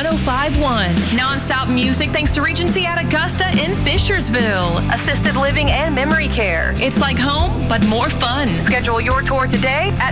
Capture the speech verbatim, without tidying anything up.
one oh five point one. Non-stop music thanks to Regency at Augusta in Fishersville. Assisted living and memory care. It's like home, but more fun. Schedule your tour today at